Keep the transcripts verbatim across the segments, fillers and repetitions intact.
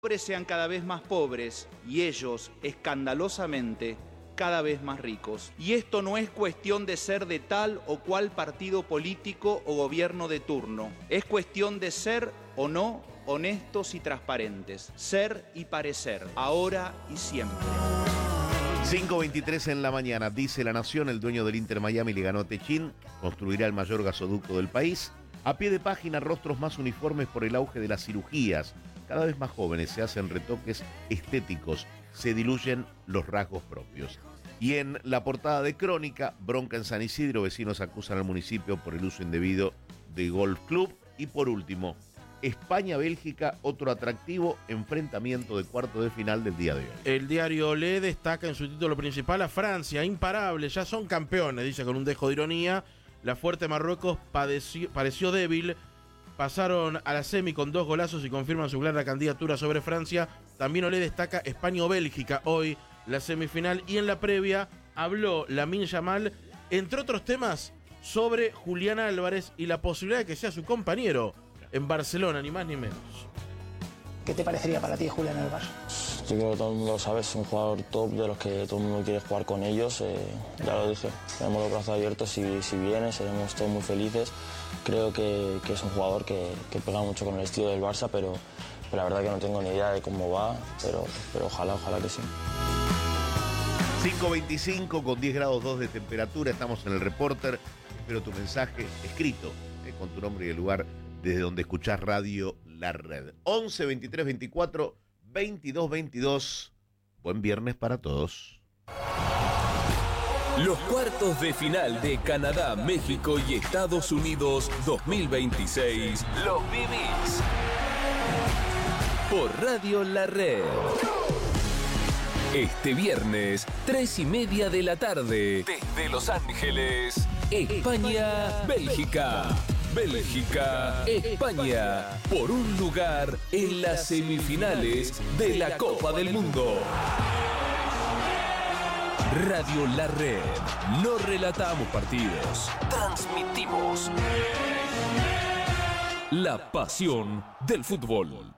pobres sean cada vez más pobres y ellos, escandalosamente, cada vez más ricos. Y esto no es cuestión de ser de tal o cual partido político o gobierno de turno. Es cuestión de ser o no honestos y transparentes. Ser y parecer, ahora y siempre. cinco veintitrés en la mañana, dice La Nación, el dueño del Inter Miami le ganó a Techín, construirá el mayor gasoducto del país. A pie de página, rostros más uniformes por el auge de las cirugías. Cada vez más jóvenes se hacen retoques estéticos, se diluyen los rasgos propios. Y en la portada de Crónica, bronca en San Isidro, vecinos acusan al municipio por el uso indebido de Golf Club. Y por último, España-Bélgica, otro atractivo enfrentamiento de cuarto de final del día de hoy. El diario Olé destaca en su título principal a Francia, imparable, ya son campeones, dice con un dejo de ironía. La fuerte Marruecos padeció, pareció débil, pasaron a la semi con dos golazos y confirman su clara candidatura sobre Francia. También Olé destaca España o Bélgica, hoy la semifinal. Y en la previa habló Lamine Yamal, entre otros temas, sobre Julián Álvarez y la posibilidad de que sea su compañero en Barcelona, ni más ni menos. ¿Qué te parecería para ti Julián Álvarez? Yo creo que todo el mundo lo sabe, es un jugador top de los que todo el mundo quiere jugar con ellos. Eh, ya lo dije, tenemos los brazos abiertos, si, si viene seremos todos muy felices. Creo que, que es un jugador que, que pega mucho con el estilo del Barça, pero, pero la verdad que no tengo ni idea de cómo va, pero, pero ojalá, ojalá que sí. cinco veinticinco con diez grados dos de temperatura, estamos en el Reporter. Espero tu mensaje escrito eh, con tu nombre y el lugar desde donde escuchás Radio La Red. once, veintitrés, veinticuatro, veintidós, veintidós. Buen viernes para todos. Los cuartos de final de Canadá, México y Estados Unidos dos mil veintiséis los vivís por Radio La Red. Este viernes, tres y media de la tarde, desde Los Ángeles, España, Bélgica. Bélgica, España, por un lugar en las semifinales de la Copa del Mundo. Radio La Red. No relatamos partidos, transmitimos la pasión del fútbol.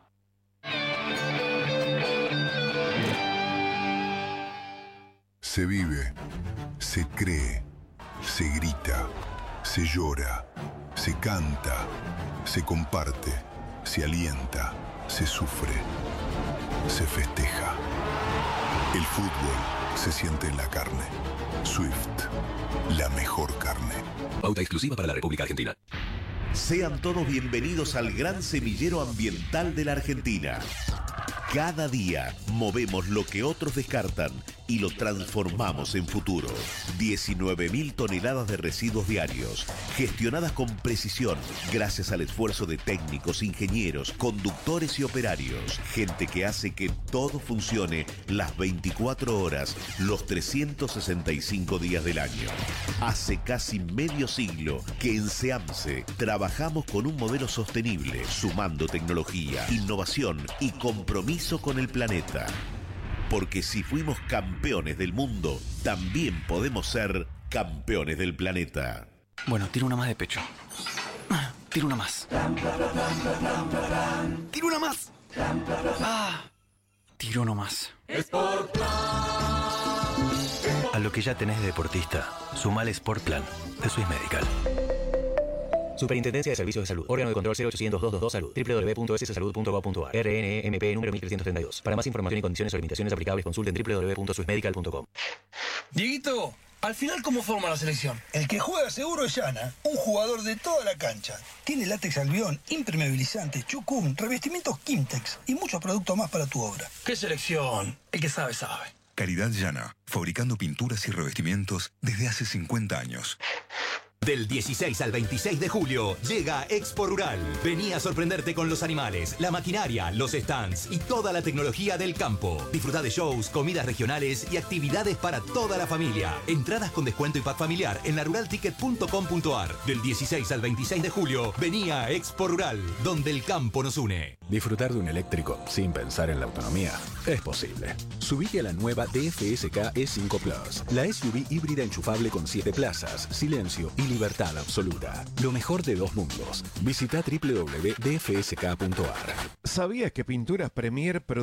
Se vive, se cree, se grita, se llora, se canta, se comparte, se alienta, se sufre, se festeja. El fútbol se siente en la carne. Swift, la mejor carne. Pauta exclusiva para la República Argentina. Sean todos bienvenidos al gran semillero ambiental de la Argentina. Cada día movemos lo que otros descartan y lo transformamos en futuro. diecinueve mil toneladas de residuos diarios, gestionadas con precisión, gracias al esfuerzo de técnicos, ingenieros, conductores y operarios. Gente que hace que todo funcione las veinticuatro horas, los trescientos sesenta y cinco días del año. Hace casi medio siglo que en SEAMSE trabajamos con un modelo sostenible, sumando tecnología, innovación y compromiso con el planeta. Porque si fuimos campeones del mundo, también podemos ser campeones del planeta. Bueno, tiro una más de pecho. Tiro una más. Tiro una más. Ah, tiro uno más. A lo que ya tenés de deportista, sumale Sport Plan de Swiss Medical. Superintendencia de Servicios de Salud. Órgano de control cero ochocientos, doscientos veintidós Salud. doble u doble u doble u punto s s salud punto gov punto a r. R N E M P número mil trescientos treinta y dos. Para más información y condiciones o limitaciones aplicables, consulten doble u doble u doble u punto swiss medical punto com. Dieguito, al final, ¿cómo forma la selección? El que juega seguro es Yana, un jugador de toda la cancha. Tiene látex albión, impermeabilizante, chucún, revestimientos Kimtex y muchos productos más para tu obra. ¿Qué selección? El que sabe, sabe. Calidad Yana, fabricando pinturas y revestimientos desde hace cincuenta años. Del dieciséis al veintiséis de julio llega Expo Rural. Vení a sorprenderte con los animales, la maquinaria, los stands y toda la tecnología del campo. Disfruta de shows, comidas regionales y actividades para toda la familia. Entradas con descuento y pack familiar en la rural ticket punto com punto a r. Del dieciséis al veintiséis de julio, vení a Expo Rural, donde el campo nos une. Disfrutar de un eléctrico sin pensar en la autonomía es posible. Subite a la nueva D F S K E cinco Plus, la S U V híbrida enchufable con siete plazas, silencio y libertad absoluta. Lo mejor de dos mundos. Visita doble u doble u doble u punto d f s k punto a r. ¿Sabías que Pinturas Premier